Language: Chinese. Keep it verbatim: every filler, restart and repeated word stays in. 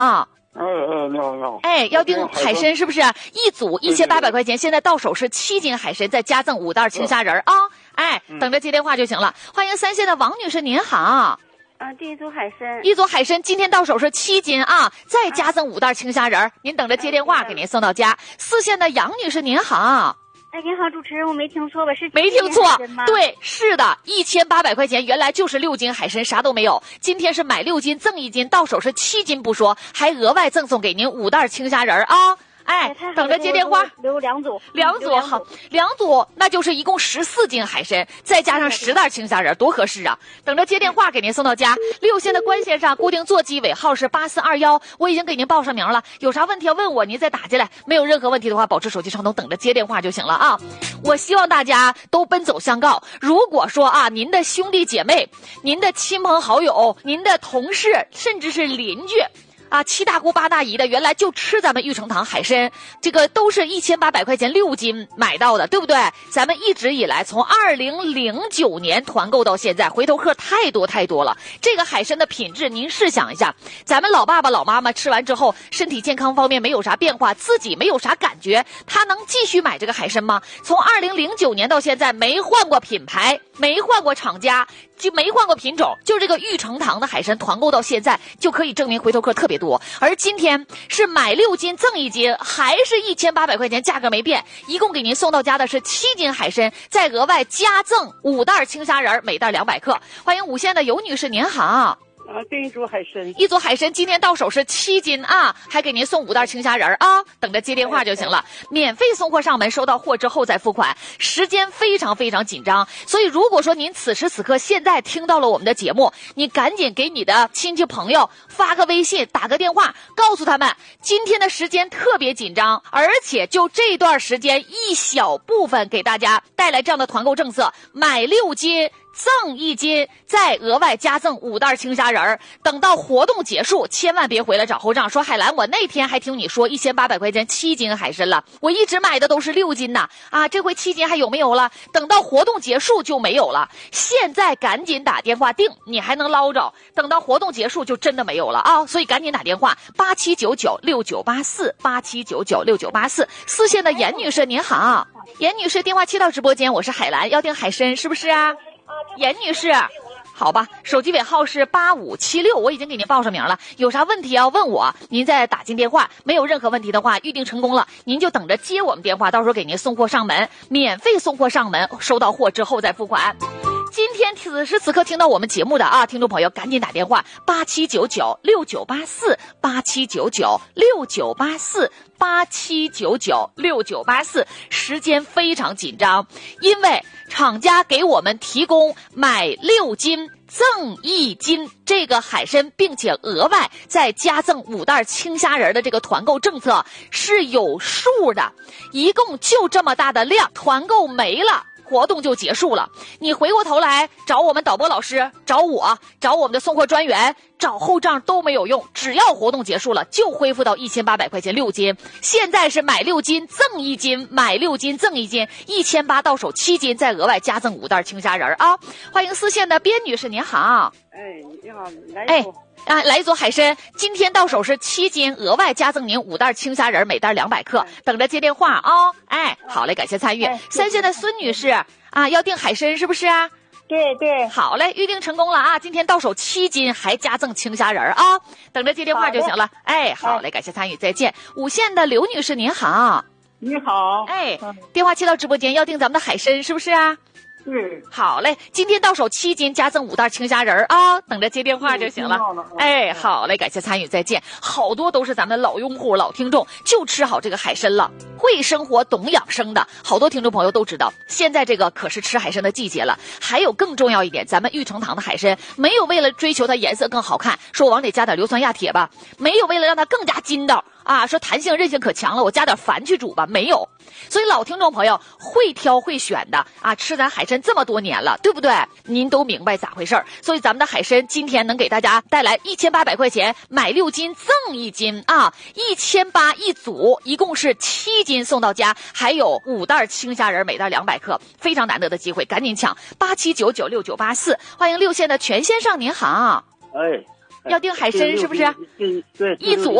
啊。 哎哎，你好你好。 哎，要订海参是不是？一组一千八百块钱，现在到手是七斤海参，再加赠五袋青虾仁啊！哎，等着接电话就行了。欢迎三线的王女士，您好。 啊，第一组海参， 一组海参今天到手是七斤啊，再加赠五袋青虾仁，您等着接电话给您送到家。四线的杨女士，您好。 哎，您好，主持人，我没听错吧？是没听错，对，是的，一千八百块钱，原来就是六斤海参，啥都没有。今天是买六斤赠一斤，到手是七斤不说，还额外赠送给您五袋青虾仁啊！哎，等着接电话。 留两组， 两组好，两组那就是一共十四斤海参，再加上十袋青虾仁，多合适啊！等着接电话给您送到家。六线的关先生，固定座机尾号是八四二幺，我已经给您报上名了。有啥问题要问我，您再打进来。没有任何问题的话，保持手机畅通，等着接电话就行了啊！我希望大家都奔走相告。如果说啊，您的兄弟姐妹、您的亲朋好友、您的同事，甚至是邻居。啊，七大姑八大姨的，原来就吃咱们玉成堂海参，这个都是一千八百块钱六斤买到的，对不对？咱们一直以来从二零零九年团购到现在，回头客太多太多了。这个海参的品质，您试想一下，咱们老爸爸老妈妈吃完之后，身体健康方面没有啥变化，自己没有啥感觉，他能继续买这个海参吗？从二零零九年到现在，没换过品牌，没换过厂家，就没换过品种，就这个玉成堂的海参团购到现在，就可以证明回头客特别多。而今天是买六斤赠一斤，还是一千八百块钱，价格没变，一共给您送到家的是七斤海参，再额外加赠五袋青虾仁，每袋两百克。欢迎五线的尤女士，您好。 啊，订一组海参， 一组海参今天到手是七斤啊，还给您送五袋青虾仁啊，等着接电话就行了，免费送货上门，收到货之后再付款，时间非常非常紧张，所以如果说您此时此刻现在听到了我们的节目，你赶紧给你的亲戚朋友发个微信，打个电话，告诉他们今天的时间特别紧张，而且就这段时间一小部分给大家带来这样的团购政策，买六斤赠一斤，再额外加赠五袋青虾仁儿。等到活动结束，千万别回来找后账，说海兰，我那天还听你说一千八百块钱七斤海参了，我一直买的都是六斤呐，啊，这回七斤还有没有了？等到活动结束就没有了。现在赶紧打电话订，你还能捞着。等到活动结束就真的没有了啊！所以赶紧打电话八七九九六九八四八七九九六九八四。四线的严女士您好，严女士电话切到直播间，我是海兰，要订海参是不是啊？严女士，好吧，手机尾号是八五七六，我已经给您报上名了。有啥问题要问我，您再打进电话。没有任何问题的话，预定成功了，您就等着接我们电话，到时候给您送货上门，免费送货上门，收到货之后再付款。今天此时此刻听到我们节目的啊，听众朋友赶紧打电话八七九九六九八四八七九九六九八四八七九九六九八四，时间非常紧张，因为厂家给我们提供买六斤赠一斤这个海参，并且额外再加赠五袋青虾仁的这个团购政策是有数的，一共就这么大的量，团购没了，活动就结束了。你回过头来找我们导播老师，找我，找我们的送货专员，找后账都没有用，只要活动结束了就恢复到一千八百块钱六斤。现在是买六斤赠一斤，买六斤赠一斤，一千八到手七斤，再额外加赠五袋青虾仁啊！欢迎四线的边女士您好。 哎，你好，来哎啊，来一组海参，今天到手是七斤，额外加赠您五袋青虾仁，每袋两百克，等着接电话啊、哦！哎，好嘞，感谢参与。 哎、 三线的孙女士啊，要订海参是不是啊？ 对对， 好嘞，预定成功了啊！今天到手七斤，还加赠青虾仁啊！等着接电话就行了。哎，好嘞，感谢参与，再见。五线的刘女士您好。 你好。 哎，电话接到直播间，要订咱们的海参是不是啊？ 对， 好嘞，今天到手七斤，加赠五袋青虾仁啊，等着接电话就行了。哎，好嘞，感谢参与，再见。好多都是咱们老用户、老听众，就吃好这个海参了，会生活、懂养生的，好多听众朋友都知道。现在这个可是吃海参的季节了。还有更重要一点，咱们玉成堂的海参没有为了追求它颜色更好看，说往里加点硫酸亚铁吧，没有为了让它更加筋道啊，说弹性韧性可强了，我加点矾去煮吧，没有。所以老听众朋友会挑会选的啊，吃咱海参这么多年了，对不对？您都明白咋回事儿。所以咱们的海参今天能给大家带来一千八百块钱，买六斤赠一斤啊，一千八一组，一共是七斤送到家，还有五袋青虾仁，每袋两百克，非常难得的机会，赶紧抢八七九九六九八四。欢迎六线的全先生您好。 哎， 要订海参是不是？ 对对， 一组